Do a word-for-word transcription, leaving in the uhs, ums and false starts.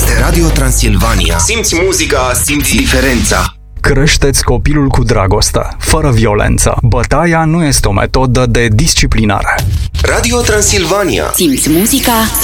Este Radio Transilvania. Simți muzica, simți diferența. Creșteți copilul cu dragoste, fără violență. Bătaia nu este o metodă de disciplinare. Radio Transilvania. Simți muzica,